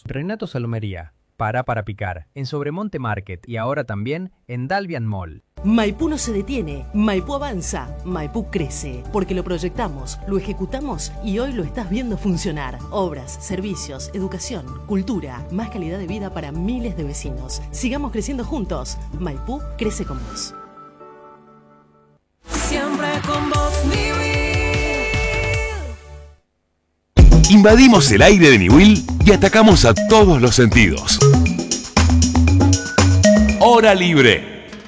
Renato Salomería, para picar, en Sobremonte Market y ahora también en Dalvian Mall. Maipú no se detiene, Maipú avanza, Maipú crece, porque lo proyectamos, lo ejecutamos y hoy lo estás viendo funcionar. Obras, servicios, educación, cultura, más calidad de vida para miles de vecinos. Sigamos creciendo juntos. Maipú crece con vos. Siempre con vos, Invadimos el aire de Niwil y atacamos a todos los sentidos. Hora libre.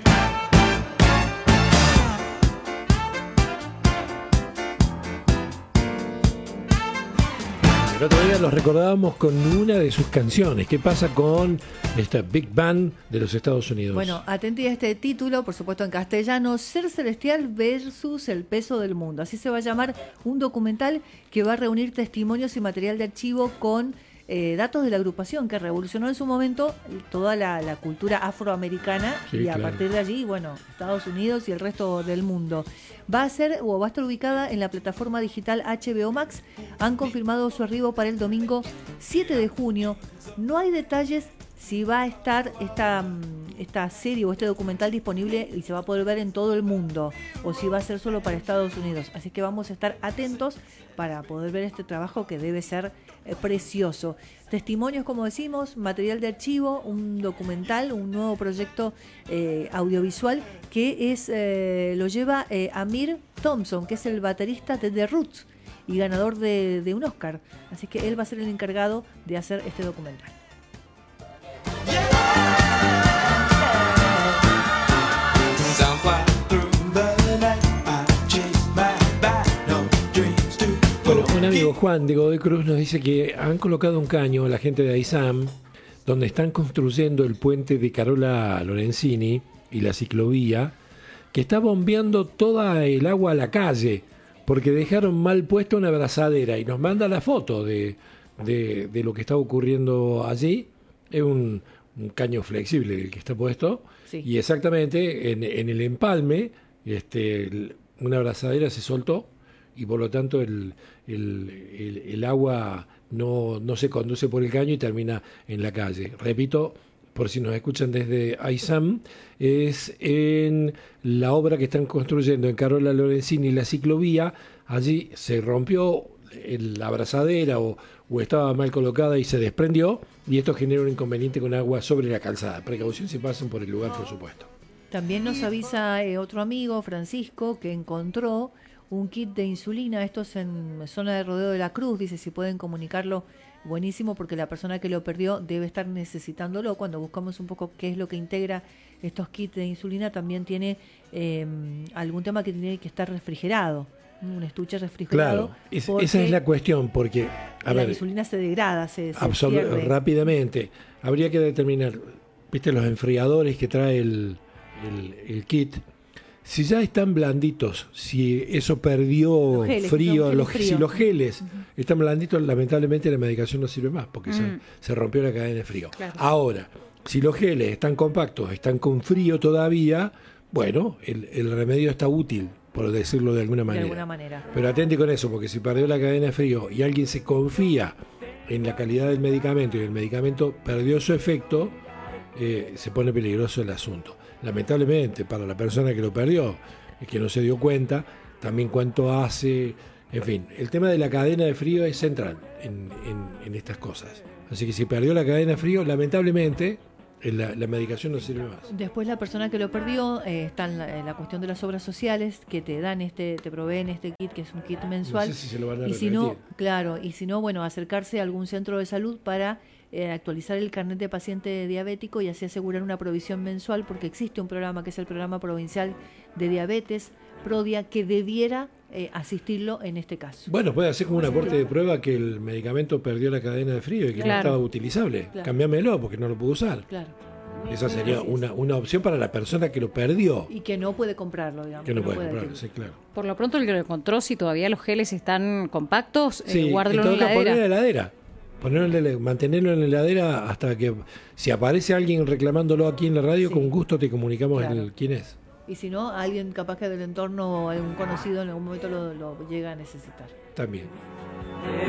El otro día los recordábamos con una de sus canciones. ¿Qué pasa con esta Big Band de los Estados Unidos? Bueno, atendí a este título, por supuesto en castellano, Ser Celestial versus el Peso del Mundo. Así se va a llamar un documental que va a reunir testimonios y material de archivo con datos de la agrupación que revolucionó en su momento toda la cultura afroamericana, sí, y claro. a partir de allí, bueno, Estados Unidos y el resto del mundo. Va a estar ubicada en la plataforma digital HBO Max. Han confirmado su arribo para el domingo 7 de junio. No hay detalles si va a estar esta serie o este documental disponible y se va a poder ver en todo el mundo, o si va a ser solo para Estados Unidos. Así que vamos a estar atentos para poder ver este trabajo que debe ser precioso. Testimonios, como decimos, material de archivo, un documental, un nuevo proyecto audiovisual que lo lleva Amir Thompson, que es el baterista de The Roots y ganador de un Oscar. Así que él va a ser el encargado de hacer este documental. Bueno, un amigo, Juan de Godoy Cruz, nos dice que han colocado un caño la gente de AISAM donde están construyendo el puente de Carola Lorenzini y la ciclovía, que está bombeando toda el agua a la calle porque dejaron mal puesta una abrazadera, y nos manda la foto de lo que está ocurriendo allí. Es un caño flexible el que está puesto, sí. Y exactamente en el empalme una abrazadera se soltó y por lo tanto el agua no se conduce por el caño y termina en la calle. Repito, por si nos escuchan desde AISAM, es en la obra que están construyendo en Carola Lorenzini, la ciclovía. Allí se rompió la abrazadera o estaba mal colocada y se desprendió, y esto genera un inconveniente con agua sobre la calzada. Precaución si pasan por el lugar, por supuesto. También nos avisa otro amigo, Francisco, que encontró un kit de insulina. Esto es en zona de Rodeo de la Cruz. Dice si pueden comunicarlo, buenísimo, porque la persona que lo perdió debe estar necesitándolo. Cuando buscamos un poco qué es lo que integra estos kits de insulina, también tiene algún tema que tiene que estar refrigerado, un estuche refrigerado. Claro, esa es la cuestión, porque la insulina se degrada, se pierde rápidamente. Habría que determinar, viste, los enfriadores que trae el kit, si ya están blanditos, si eso perdió frío, si los geles están blanditos, lamentablemente la medicación no sirve más, porque se rompió la cadena de frío. Claro. Ahora, si los geles están compactos, están con frío todavía, bueno, el remedio está útil, por decirlo de alguna manera. Pero atente con eso, porque si perdió la cadena de frío y alguien se confía en la calidad del medicamento y el medicamento perdió su efecto, se pone peligroso el asunto. Lamentablemente, para la persona que lo perdió, y que no se dio cuenta, también cuánto hace, en fin, el tema de la cadena de frío es central en estas cosas. Así que si perdió la cadena de frío, lamentablemente la medicación no sirve más. Después la persona que lo perdió, está en la cuestión de las obras sociales que te dan te proveen este kit, que es un kit mensual. No sé si se lo van a repetir. Y si no, bueno, acercarse a algún centro de salud para actualizar el carnet de paciente diabético y así asegurar una provisión mensual, porque existe un programa que es el Programa Provincial de Diabetes, PRODIA, que debiera asistirlo en este caso. Bueno, puede hacer como un aporte de prueba que el medicamento perdió la cadena de frío y que no estaba utilizable. Claro. Cambiámelo porque no lo pudo usar. Claro. Esa sería una opción para la persona que lo perdió. Y que no puede comprarlo, digamos. Que no puede comprarlo, sí, claro. Por lo pronto, el que lo encontró, si todavía los geles están compactos, en guárdelo todo en la caso, heladera. Mantenerlo en la heladera hasta que, si aparece alguien reclamándolo aquí en la radio, con gusto te comunicamos quién es. Y si no, alguien capaz que del entorno o algún conocido en algún momento lo llega a necesitar. También.